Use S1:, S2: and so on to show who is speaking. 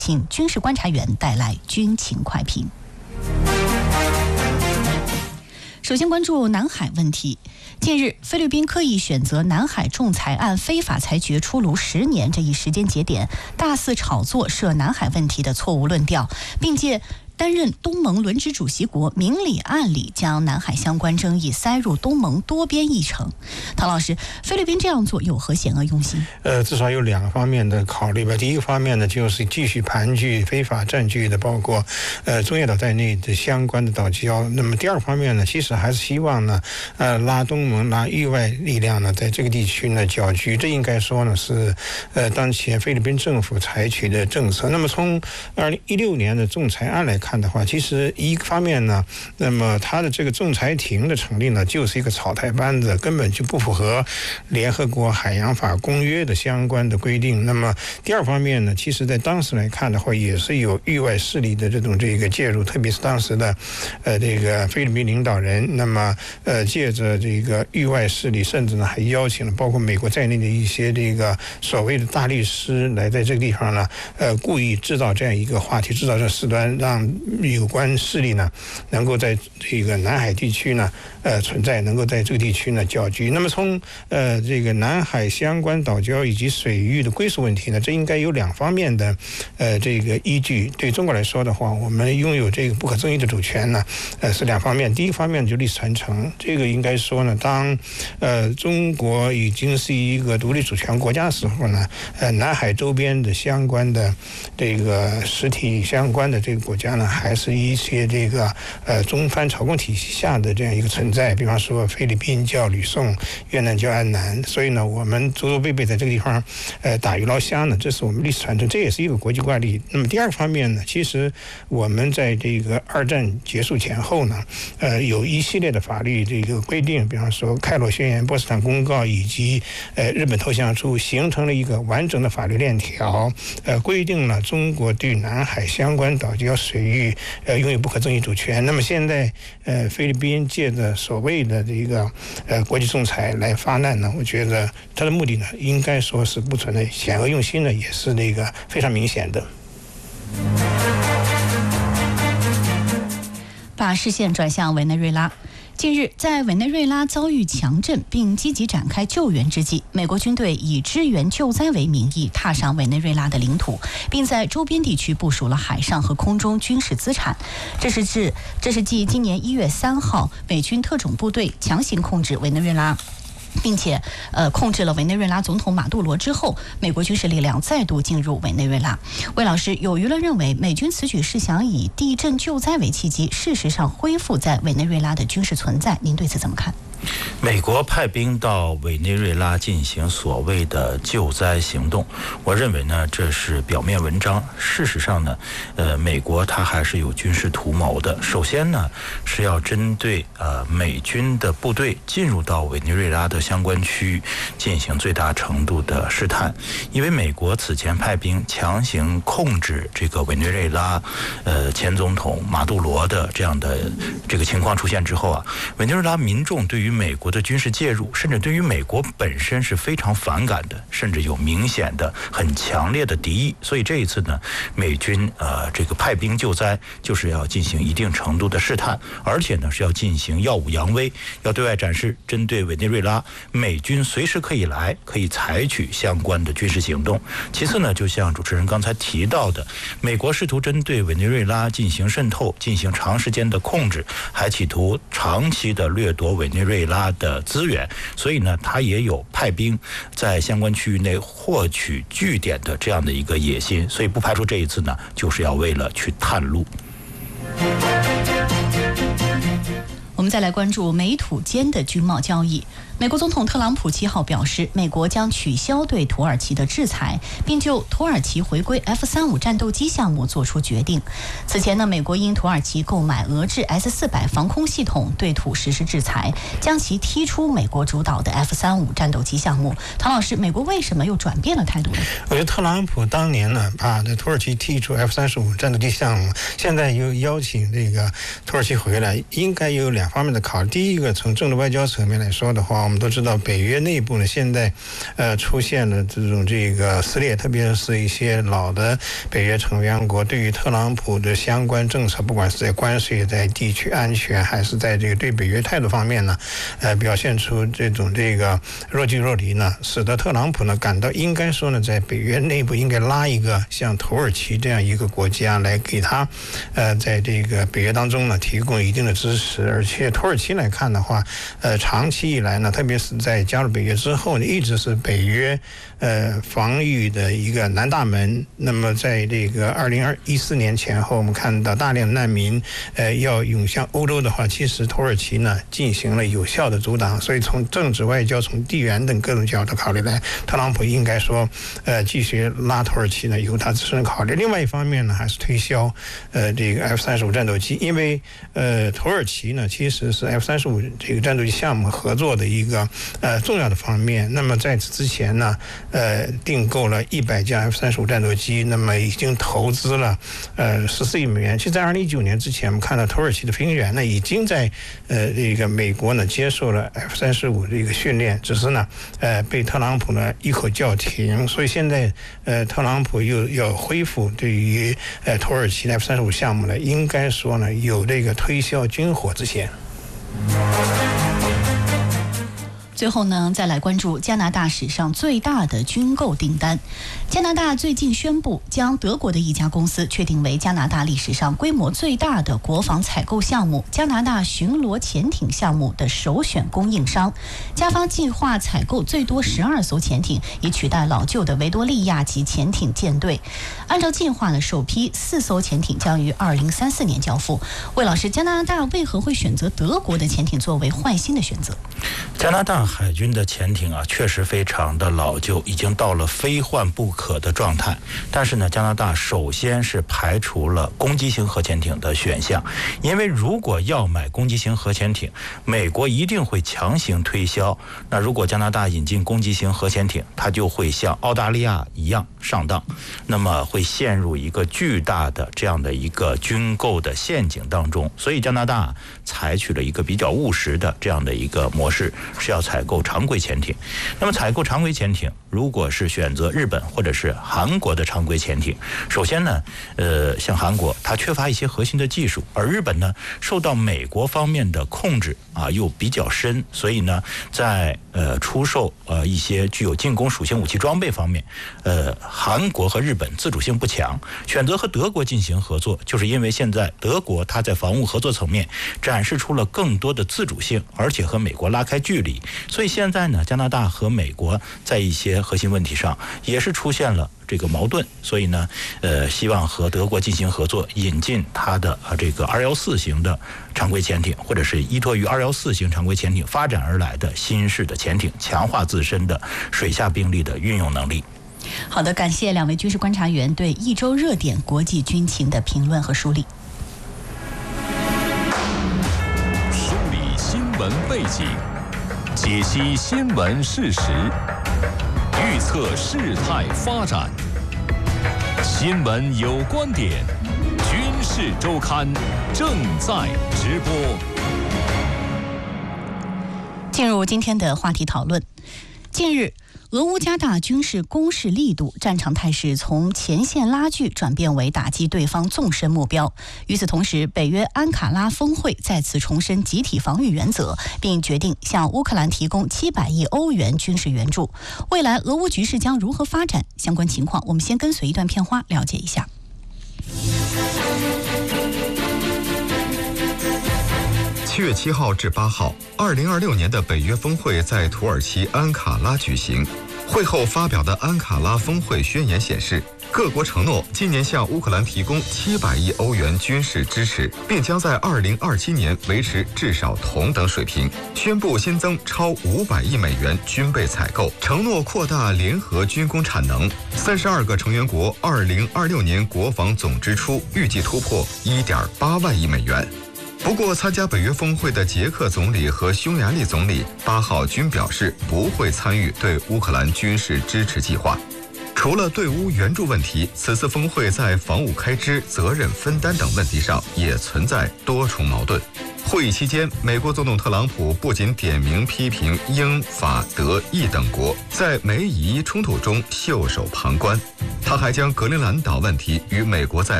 S1: 请军事观察员带来军情快评。首先关注南海问题。近日，菲律宾刻意选择南海仲裁案非法裁决出炉10年这一时间节点，大肆炒作涉南海问题的错误论调，并借担任东盟轮值主席国明里暗里将南海相关争议塞入东盟多边议程。唐老师，菲律宾这样做有何险恶用心？
S2: 至少有2个方面的考虑吧。第一个方面呢，就是继续盘踞非法占据的包括中业岛在内的相关的岛礁。那么第二个方面呢，其实还是希望呢拉东盟拉域外力量呢在这个地区呢搅局。这应该说呢是当前菲律宾政府采取的政策。那么从2016年的仲裁案来看的话，其实一个方面呢，那么它的这个仲裁庭的成立呢，就是一个草台班子，根本就不符合联合国海洋法公约的相关的规定。那么第二方面呢，其实在当时来看的话，也是有域外势力的这个介入，特别是当时的这个菲律宾领导人，那么借着这个域外势力，甚至呢还邀请了包括美国在内的一些这个所谓的大律师来在这个地方呢故意制造这样一个话题，制造这事端，让有关势力呢能够在这个南海地区呢存在，能够在这个地区呢搅局。那么从这个南海相关岛礁以及水域的归属问题呢，这应该有2方面的这个依据。对中国来说的话，我们拥有这个不可争议的主权呢是2方面。第一个方面就历史传承，这个应该说呢，当中国已经是一个独立主权国家的时候呢，南海周边的相关的这个实体相关的这个国家呢，还是一些这个中藩朝贡体系下的这样一个存在。比方说菲律宾叫吕宋，越南叫安南，所以呢我们祖祖辈辈在这个地方打鱼捞虾呢，这是我们历史传承，这也是一个国际惯例。那么第二个方面呢，其实我们在这个2战结束前后呢有一系列的法律这个规定，比方说开罗宣言、波茨坦公告以及日本投降书，形成了一个完整的法律链条，规定了中国对南海相关岛礁水域拥有不可争议主权。那么现在菲律宾借着所谓的这个国际仲裁来发难呢，我觉得它的目的呢应该说是不存在险恶用心呢，也是那个非常明显的。
S1: 把视线转向委内瑞拉。近日，在委内瑞拉遭遇强震并积极展开救援之际，美国军队以支援救灾为名义踏上委内瑞拉的领土，并在周边地区部署了海上和空中军事资产。这是继今年1月3号美军特种部队强行控制委内瑞拉，并且控制了委内瑞拉总统马杜罗之后，美国军事力量再度进入委内瑞拉。魏老师，有舆论认为美军此举是想以地震救灾为契机，事实上恢复在委内瑞拉的军事存在，您对此怎么看？
S3: 美国派兵到委内瑞拉进行所谓的救灾行动，我认为呢，这是表面文章。事实上呢，美国它还是有军事图谋的。首先呢，是要针对美军的部队进入到委内瑞拉的相关区域进行最大程度的试探，因为美国此前派兵强行控制这个委内瑞拉前总统马杜罗的这样的这个情况出现之后啊，委内瑞拉民众对于美国的军事介入，甚至对于美国本身是非常反感的，甚至有明显的很强烈的敌意。所以这一次呢，美军这个派兵救灾，就是要进行一定程度的试探，而且呢是要进行耀武扬威，要对外展示针对委内瑞拉美军随时可以来，可以采取相关的军事行动。其次呢，就像主持人刚才提到的，美国试图针对委内瑞拉进行渗透，进行长时间的控制，还企图长期的掠夺委内瑞拉的资源，所以呢，他也有派兵在相关区域内获取据点的这样的一个野心，所以不排除这一次呢，就是要为了去探路。
S1: 我们再来关注美土间的军贸交易。美国总统特朗普7号表示，美国将取消对土耳其的制裁，并就土耳其回归 F-35战斗机项目做出决定。此前呢，美国因土耳其购买俄制 S-400防空系统对土实施制裁，将其踢出美国主导的 F-35战斗机项目。唐老师，美国为什么又转变了态度呢？
S2: 我觉得特朗普当年呢，把土耳其踢出 F-35战斗机项目，现在又邀请这个土耳其回来，应该有2方面的考虑。第一个，从政治外交层面来说的话，我们都知道，北约内部呢现在出现了这个撕裂，特别是一些老的北约成员国对于特朗普的相关政策，不管是在关税、在地区安全，还是在这个对北约态度方面呢，表现出这个若即若离呢，使得特朗普呢感到应该说呢，在北约内部应该拉一个像土耳其这样一个国家来给他在这个北约当中呢提供一定的支持。而且土耳其来看的话，长期以来呢，特别是在加入北约之后呢，一直是北约防御的一个南大门。那么在这个2014年前后，我们看到大量难民要涌向欧洲的话，其实土耳其呢进行了有效的阻挡。所以从政治、外交、从地缘等各种角度考虑来，特朗普应该说继续拉土耳其呢由他自身考虑。另外一方面呢，还是推销这个 F-35战斗机，因为土耳其呢其实是 F-35这个战斗机项目合作的一个重要的方面。那么在此之前呢订购了100架 F-35战斗机，那么已经投资了14亿美元。其实在2019年之前，我们看到土耳其的飞行员呢已经在这个美国呢接受了 F-35这个训练，只是呢被特朗普呢一口叫停。所以现在特朗普又要恢复对于土耳其的 F-35项目呢，应该说呢有这个推销军火之嫌。
S1: 最后呢，再来关注加拿大史上最大的军购订单。加拿大最近宣布，将德国的一家公司确定为加拿大历史上规模最大的国防采购项目——加拿大巡逻潜艇项目的首选供应商。加方计划采购最多12艘潜艇，以取代老旧的维多利亚级潜艇舰队。按照计划呢，首批4艘潜艇将于2034年交付。魏老师，加拿大为何会选择德国的潜艇作为换新的选择？
S3: 加拿大海军的潜艇啊，确实非常的老旧，已经到了非换不可的状态。但是呢，加拿大首先是排除了攻击型核潜艇的选项，因为如果要买攻击型核潜艇，美国一定会强行推销。那如果加拿大引进攻击型核潜艇，它就会像澳大利亚一样上当，那么会陷入一个巨大的这样的一个军购的陷阱当中。所以加拿大采取了一个比较务实的这样的一个模式，是要采购常规潜艇。那么采购常规潜艇，如果是选择日本或者是韩国的常规潜艇，首先呢，像韩国它缺乏一些核心的技术，而日本呢受到美国方面的控制啊又比较深，所以呢在出售一些具有进攻属性武器装备方面，韩国和日本自主性不强。选择和德国进行合作，就是因为现在德国它在防务合作层面展示出了更多的自主性，而且和美国拉开距离。所以现在呢，加拿大和美国在一些核心问题上也是出现了这个矛盾，所以呢，希望和德国进行合作，引进它的这个214型的常规潜艇，或者是依托于214型常规潜艇发展而来的新式的潜艇，强化自身的水下兵力的运用能力。
S1: 好的，感谢两位军事观察员对一周热点国际军情的评论和梳理。
S4: 梳理新闻背景，解析新闻事实，预测事态发展。新闻有观点，军事周刊正在直播。
S1: 进入今天的话题讨论。近日，俄乌加大军事攻势力度，战场态势从前线拉锯转变为打击对方纵深目标。与此同时，北约安卡拉峰会再次重申集体防御原则，并决定向乌克兰提供700亿欧元军事援助。未来俄乌局势将如何发展？相关情况，我们先跟随一段片花了解一下。
S5: 7月7号至8号，2026年的北约峰会在土耳其安卡拉举行。会后发表的安卡拉峰会宣言显示，各国承诺今年向乌克兰提供700亿欧元军事支持，并将在2027年维持至少同等水平。宣布新增超500亿美元军备采购，承诺扩大联合军工产能。32个成员国2026年国防总支出预计突破1.8万亿美元。不过，参加北约峰会的捷克总理和匈牙利总理8号均表示不会参与对乌克兰军事支持计划。 除了对乌援助问题，此次峰会在防务开支、责任分担等问题上也存在多重矛盾。会议期间，美国总统特朗普不仅点名批评英、法、德、意等国在美以伊冲突中袖手旁观，他还将格陵兰岛问题与美国在